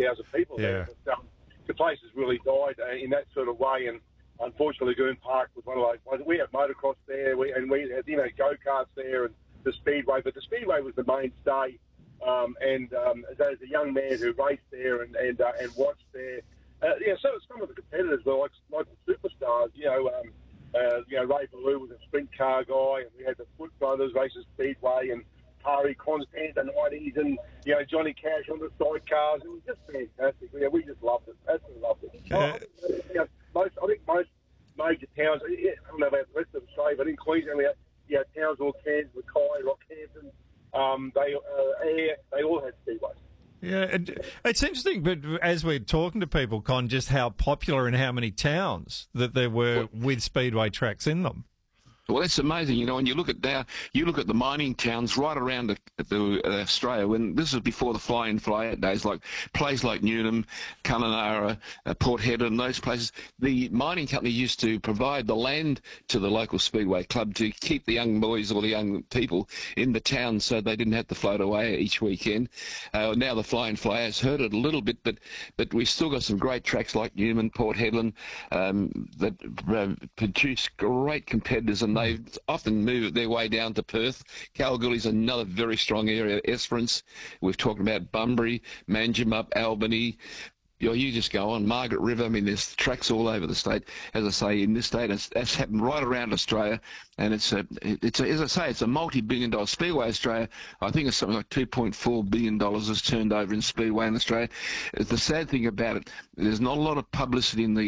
100,000 people there. But, the place has really died in that sort of way, and unfortunately Lagoon Park was one of those. We have motocross there, we had go-karts there and the Speedway, but the Speedway was the mainstay. As a young man who raced there and watched there, so some of the competitors were like local superstars. Ray Ballou was a sprint car guy, and we had the Foot Brothers races Speedway, and Pari Constant the 90s, and Johnny Cash on the sidecars. It was just fantastic. We just loved it. Absolutely loved it. I think most major towns, I don't know about the rest of Australia, but in Queensland we had Townsville, Cairns, Mackay, Rockhampton. They all had speedways. Yeah, it's interesting, but as we're talking to people, Con, just how popular in how many towns that there were with speedway tracks in them. Well, that's amazing. When you look at the mining towns right around Australia, when this was before the fly-in, fly-out days, like places like Newnham, Kununurra, Port Hedland, those places, the mining company used to provide the land to the local speedway club to keep the young boys or the young people in the town so they didn't have to float away each weekend. Now the fly-in, fly-out's hurt it a little bit, but we've still got some great tracks like Newman, Port Hedland, that produce great competitors, and they often move their way down to Perth. Kalgoorlie's another very strong area. Esperance, we've talked about Bunbury, Manjimup, Albany. You just go on Margaret River. I mean, there's tracks all over the state. As I say, in this state, that's happened right around Australia, and it's as I say, it's a multi-billion-dollar speedway. Australia, I think it's something like $2.4 billion has turned over in speedway in Australia. The sad thing about it, there's not a lot of publicity in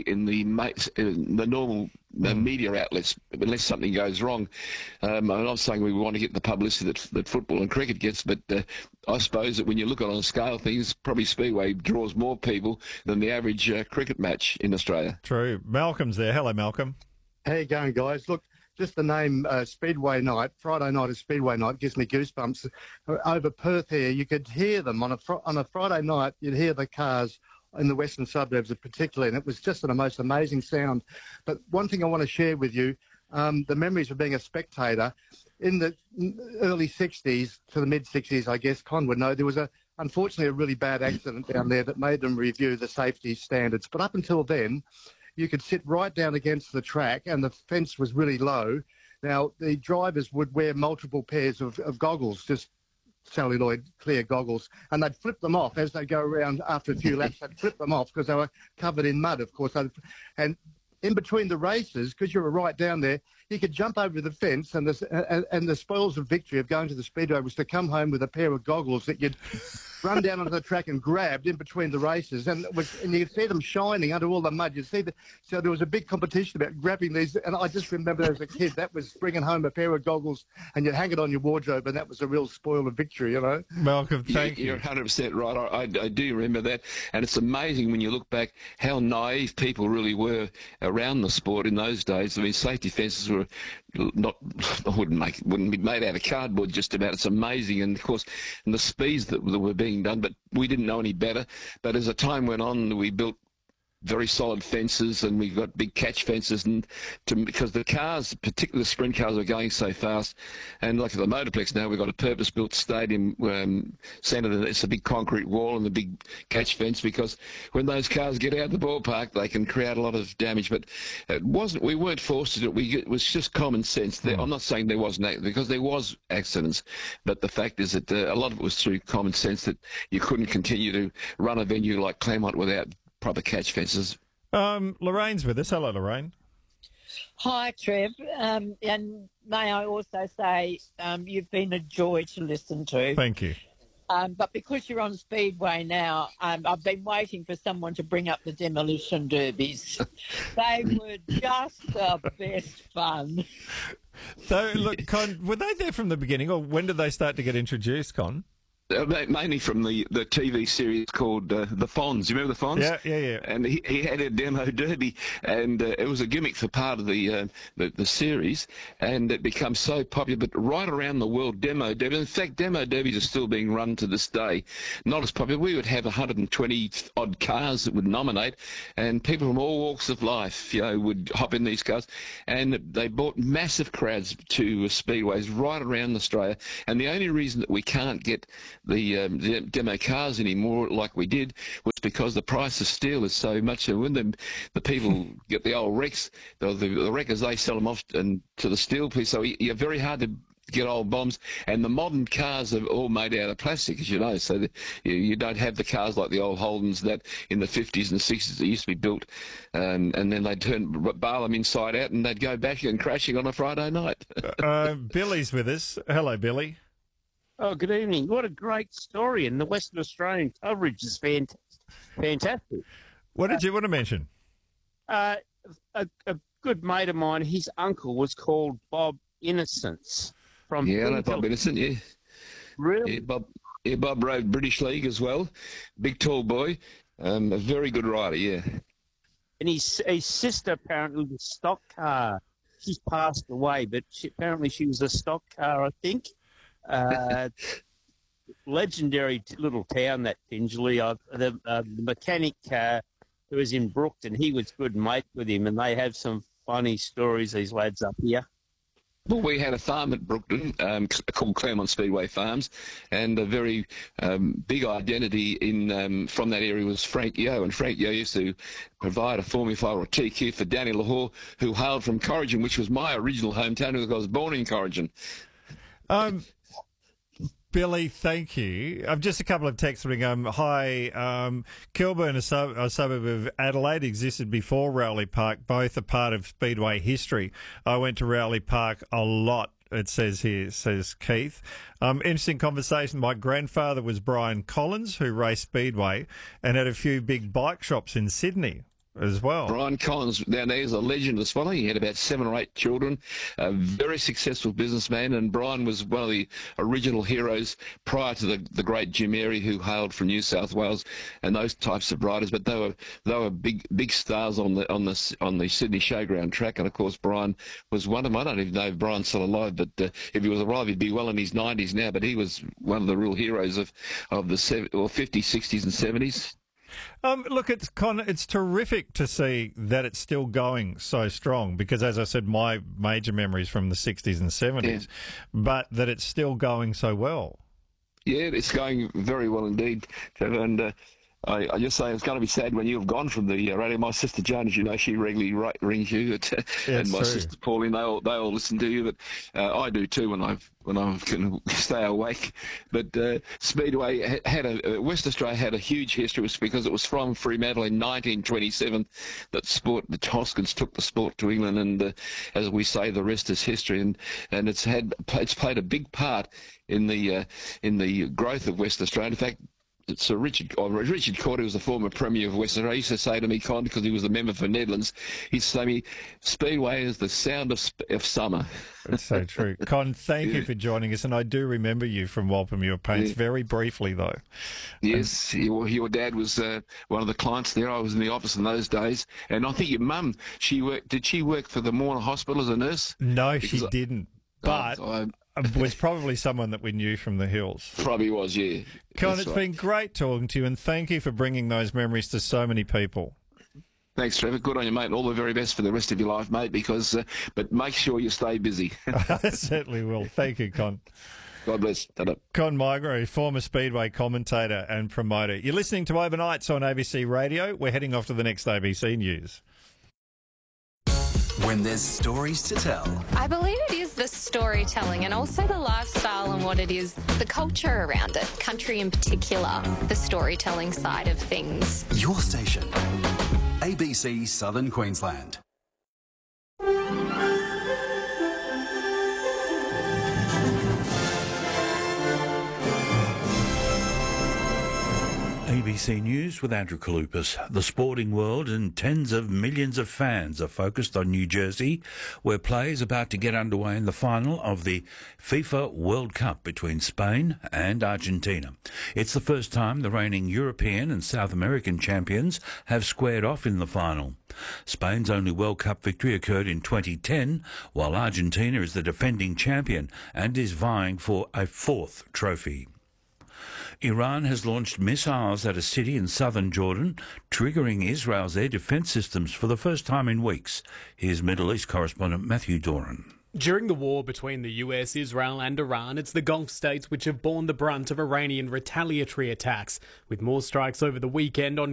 the normal media outlets unless something goes wrong. I'm not saying we want to get the publicity that football and cricket gets, but I suppose that when you look at it on a scale of things, probably speedway draws more people than the average cricket match in Australia. True. Malcolm's there. Hello, Malcolm. How you going, guys? Look, just the name Speedway Night, Friday night is Speedway Night, gives me goosebumps. Over Perth here, you could hear them on a Friday night. You'd hear the cars in the western suburbs particularly, and it was just the most amazing sound. But one thing I want to share with you, the memories of being a spectator. In the early 60s to the mid-60s, I guess, Con would know, there was unfortunately a really bad accident down there that made them review the safety standards. But up until then, you could sit right down against the track and the fence was really low. Now, the drivers would wear multiple pairs of goggles, just celluloid clear goggles, and they'd flip them off as they go around after a few laps. They'd flip them off because they were covered in mud, of course. And in between the races, because you were right down there, you could jump over the fence, and the spoils of victory of going to the speedway was to come home with a pair of goggles that you'd run down onto the track and grabbed in between the races, and you could see them shining under all the mud. So there was a big competition about grabbing these, and I just remember as a kid that was bringing home a pair of goggles, and you'd hang it on your wardrobe, and that was a real spoil of victory, Malcolm, thank you. You're 100% right. I do remember that, and it's amazing when you look back how naive people really were around the sport in those days. I mean, safety fences were wouldn't be made out of cardboard just about. It's amazing, and of course, and the speeds that were being done, but we didn't know any better. But as the time went on, we built very solid fences, and we got big catch fences, and because the cars, particularly the sprint cars, are going so fast. And like at the Motorplex now, we've got a purpose-built stadium centre. It's a big concrete wall and a big catch fence, because when those cars get out of the ballpark, they can create a lot of damage. But we weren't forced to do it. It was just common sense. I'm not saying there wasn't, because there was accidents, but the fact is that a lot of it was through common sense, that you couldn't continue to run a venue like Claremont without proper catch fences. Lorraine's with us. Hello, Lorraine. Hi, Trev. And may I also say you've been a joy to listen to. Thank you. But because you're on Speedway now, I've been waiting for someone to bring up the demolition derbies. They were just the best fun. So, look, Con, were they there from the beginning, or when did they start to get introduced, Con? Mainly from the TV series called The Fonz. You remember The Fonz? Yeah. And he had a demo derby, and it was a gimmick for part of the series, and it becomes so popular. But right around the world, demo derby. In fact, demo derbies are still being run to this day. Not as popular. We would have 120 odd cars that would nominate, and people from all walks of life, would hop in these cars, and they brought massive crowds to speedways right around Australia. And the only reason that we can't get the demo cars anymore like we did was because the price of steel is so much. And when the people get the old wrecks, the wreckers, they sell them off and to the steel piece. So you're very hard to get old bombs, and the modern cars are all made out of plastic, as you know, so that you don't have the cars like the old Holdens that in the 50s and 60s that used to be built, and then they'd bar them inside out and they'd go back and crashing on a Friday night. Billy's with us. Hello, Billy. Oh, good evening. What a great story, and the Western Australian coverage is fantastic. What did you want to mention? A good mate of mine, his uncle was called Bob Innocence. From Bob Innocent, yeah. Really? Yeah, Bob rode British League as well. Big, tall boy. A very good rider, yeah. And his sister apparently was a stock car. She's passed away, but apparently she was a stock car, I think. Legendary little town, that Tingelly. The mechanic who was in Brookton, he was good mate with him, and they have some funny stories, these lads up here. Well, we had a farm at Brookton called Claremont Speedway Farms, and a very big identity in from that area was Frank Yeo, and Frank Yeo used to provide a Formula 5 or a TQ for Danny Lahore, who hailed from Corrigan, which was my original hometown, because I was born in Corrigan. Billy, thank you. Just a couple of texts ring. Hi, Kilburn, a suburb of Adelaide, existed before Rowley Park, both a part of Speedway history. I went to Rowley Park a lot, it says here, says Keith. Interesting conversation. My grandfather was Brian Collins, who raced Speedway and had a few big bike shops in Sydney as well. Brian Collins down there is a legend as well. He had about 7 or 8 children, a very successful businessman, and Brian was one of the original heroes prior to the great Jim Airy, who hailed from New South Wales, and those types of riders. But they were big stars on the Sydney Showground track, and of course Brian was one of them. I don't even know if Brian's still alive, but if he was alive, he'd be well in his 90s now. But he was one of the real heroes of the 50s, 60s, and 70s. Look, it's terrific to see that it's still going so strong, because, as I said, my major memories from the 60s and 70s, but that it's still going so well. Yeah, it's going very well indeed, Trevor, and I just say it's going to be sad when you've gone from the radio. My sister Joan, as you know, she regularly rings you, and my sister Pauline, they all listen to you, but I do too when I can stay awake. But Speedway West Australia had a huge history. It was because it was from Fremantle in 1927 that the Hoskins took the sport to England, and as we say, the rest is history. And it's played a big part in the growth of West Australia. In fact, so Richard Cordy was the former Premier of Western Australia. He used to say to me, Con, because he was the member for Nedlands, he'd say to me, Speedway is the sound of summer. That's so true. Con, thank you for joining us, and I do remember you from Walper Muir Paints, very briefly though. Yes, your dad was one of the clients there. I was in the office in those days, and I think your mum, did she work for the Mourner Hospital as a nurse? No, she didn't, but was probably someone that we knew from the hills. Probably was, yeah. Con, it's been great talking to you, and thank you for bringing those memories to so many people. Thanks, Trevor. Good on you, mate. All the very best for the rest of your life, mate, but make sure you stay busy. I certainly will. Thank you, Con. God bless. Ta-da. Con Migro, former Speedway commentator and promoter. You're listening to Overnights on ABC Radio. We're heading off to the next ABC News. When there's stories to tell. I believe it is the storytelling and also the lifestyle and what it is, the culture around it, country in particular, the storytelling side of things. Your station, ABC Southern Queensland. ABC News with Andrew Kalupas. The sporting world and tens of millions of fans are focused on New Jersey, where play is about to get underway in the final of the FIFA World Cup between Spain and Argentina. It's the first time the reigning European and South American champions have squared off in the final. Spain's only World Cup victory occurred in 2010, while Argentina is the defending champion and is vying for a 4th trophy. Iran has launched missiles at a city in southern Jordan, triggering Israel's air defence systems for the first time in weeks. Here's Middle East correspondent Matthew Doran. During the war between the US, Israel and Iran, it's the Gulf states which have borne the brunt of Iranian retaliatory attacks, with more strikes over the weekend on